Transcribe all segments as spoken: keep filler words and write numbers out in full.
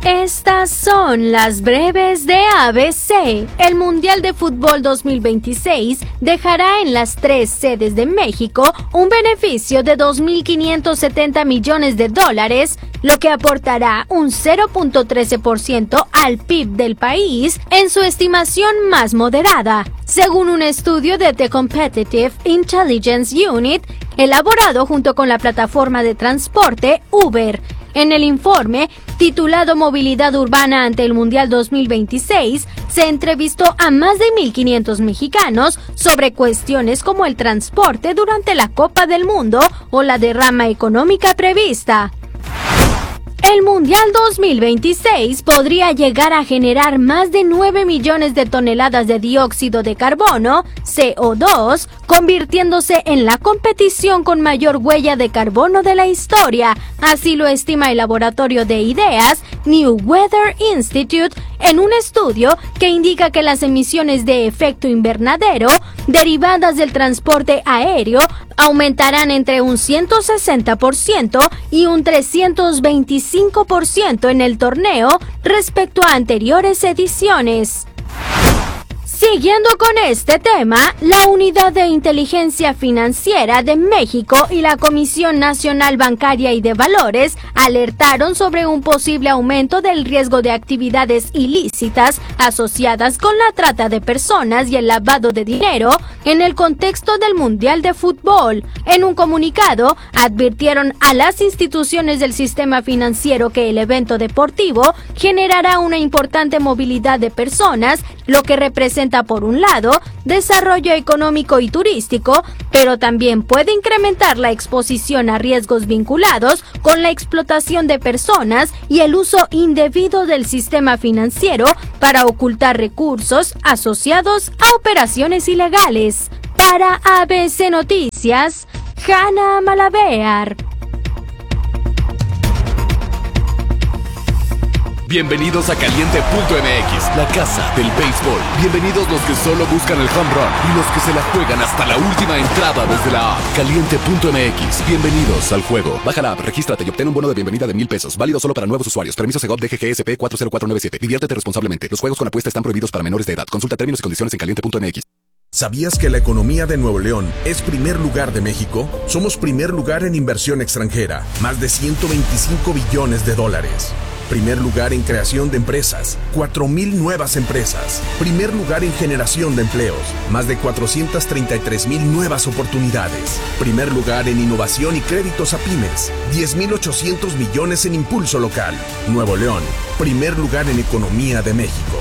Estas son las breves de A B C. El Mundial de Fútbol dos mil veintiséis dejará en las tres sedes de México un beneficio de dos mil quinientos setenta millones de dólares, lo que aportará un cero punto trece por ciento al P I B del país en su estimación más moderada, según un estudio de The Competitive Intelligence Unit elaborado junto con la plataforma de transporte Uber. En el informe, titulado Movilidad Urbana ante el Mundial dos mil veintiséis, se entrevistó a más de mil quinientos mexicanos sobre cuestiones como el transporte durante la Copa del Mundo o la derrama económica prevista. El Mundial dos mil veintiséis podría llegar a generar más de nueve millones de toneladas de dióxido de carbono, C O dos, convirtiéndose en la competición con mayor huella de carbono de la historia. Así lo estima el laboratorio de ideas New Weather Institute en un estudio que indica que las emisiones de efecto invernadero derivadas del transporte aéreo aumentarán entre un ciento sesenta por ciento y un trescientos veinticinco por ciento en el torneo respecto a anteriores ediciones. Siguiendo con este tema, la Unidad de Inteligencia Financiera de México y la Comisión Nacional Bancaria y de Valores alertaron sobre un posible aumento del riesgo de actividades ilícitas asociadas con la trata de personas y el lavado de dinero en el contexto del Mundial de Fútbol. En un comunicado, advirtieron a las instituciones del sistema financiero que el evento deportivo generará una importante movilidad de personas, lo que representa por un lado desarrollo económico y turístico, pero también puede incrementar la exposición a riesgos vinculados con la explotación de personas y el uso indebido del sistema financiero para ocultar recursos asociados a operaciones ilegales. Para A B C Noticias, Hanna Malavear. Bienvenidos a Caliente punto M X, la casa del béisbol. Bienvenidos los que solo buscan el home run y los que se la juegan hasta la última entrada desde la app. Caliente punto M X, bienvenidos al juego. Baja la app, regístrate y obtén un bono de bienvenida de mil pesos. Válido solo para nuevos usuarios. Permiso Segov D G G S P cuatro cero cuatro nueve siete. Diviértete responsablemente. Los juegos con apuesta están prohibidos para menores de edad. Consulta términos y condiciones en Caliente punto M X. ¿Sabías que la economía de Nuevo León es primer lugar de México? Somos primer lugar en inversión extranjera, más de ciento veinticinco billones de dólares. Primer lugar en creación de empresas, cuatro mil nuevas empresas. Primer lugar en generación de empleos, más de cuatrocientas treinta y tres mil nuevas oportunidades. Primer lugar en innovación y créditos a pymes, diez mil ochocientos millones en impulso local. Nuevo León, primer lugar en economía de México.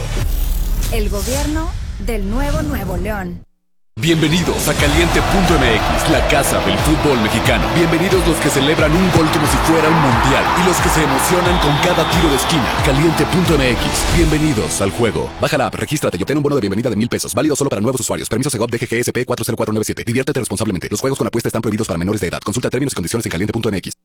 El gobierno del nuevo Nuevo León. Bienvenidos a Caliente punto M X, la casa del fútbol mexicano. Bienvenidos los que celebran un gol como si fuera un mundial y los que se emocionan con cada tiro de esquina. Caliente punto M X, bienvenidos al juego. Baja la app, regístrate y obtén un bono de bienvenida de mil pesos. Válido solo para nuevos usuarios. Permiso Segov D G G S P cuatro cero cuatro nueve siete. Diviértete responsablemente. Los juegos con apuesta están prohibidos para menores de edad. Consulta términos y condiciones en Caliente punto M X.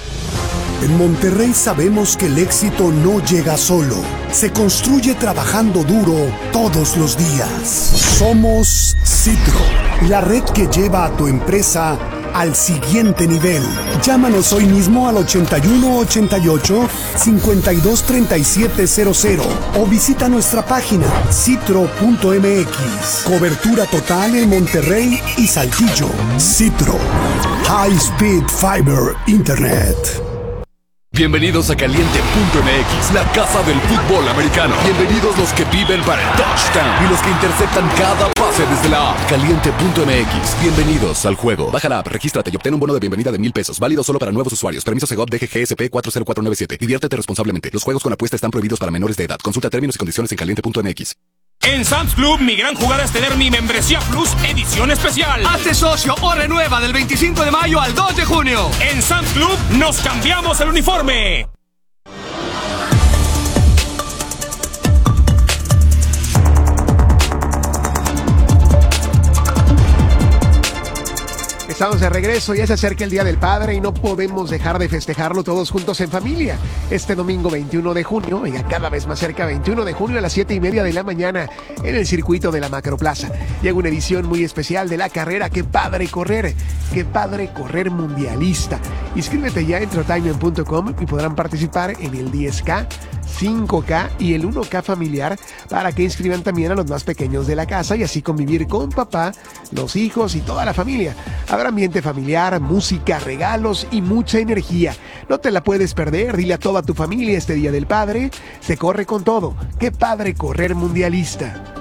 En Monterrey sabemos que el éxito no llega solo, se construye trabajando duro todos los días. Somos Citro, la red que lleva a tu empresa al siguiente nivel. Llámanos hoy mismo al ochenta y uno ochenta y ocho cincuenta y dos treinta y siete cero cero o visita nuestra página citro punto M X. Cobertura total en Monterrey y Saltillo. Citro, High Speed Fiber Internet. Bienvenidos a Caliente punto M X, la casa del fútbol americano. Bienvenidos los que viven para el touchdown y los que interceptan cada pase desde la app. Caliente punto M X, bienvenidos al juego. Baja la app, regístrate y obtén un bono de bienvenida de mil pesos. Válido solo para nuevos usuarios. Permiso Segov D G G S P cuatro cero cuatro nueve siete. Diviértete responsablemente. Los juegos con apuesta están prohibidos para menores de edad. Consulta términos y condiciones en Caliente punto M X. En Sam's Club, mi gran jugada es tener mi membresía Plus edición especial. Hazte socio o renueva del veinticinco de mayo al dos de junio. En Sam's Club, nos cambiamos el uniforme. Estamos de regreso, ya se acerca el Día del Padre y no podemos dejar de festejarlo todos juntos en familia. Este domingo veintiuno de junio, ya cada vez más cerca, veintiuno de junio a las siete y media de la mañana en el circuito de la Macroplaza. Llega una edición muy especial de la carrera Qué Padre Correr, Qué Padre Correr Mundialista. Inscríbete ya en entertainment punto com y podrán participar en el diez K, cinco K y el uno K familiar para que inscriban también a los más pequeños de la casa y así convivir con papá, los hijos y toda la familia. Habrá ambiente familiar, música, regalos y mucha energía. No te la puedes perder, dile a toda tu familia este Día del Padre. Se corre con todo. ¡Qué padre correr mundialista!